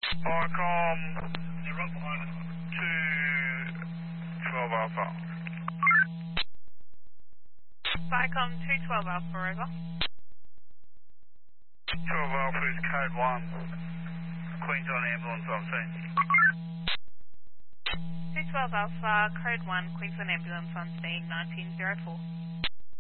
Vicom 212 Alpha. Vicom 212 Alpha, over. 12 Alpha is code 1. Queensland ambulance on scene. 212 Alpha, code 1, Queensland ambulance on scene 1904.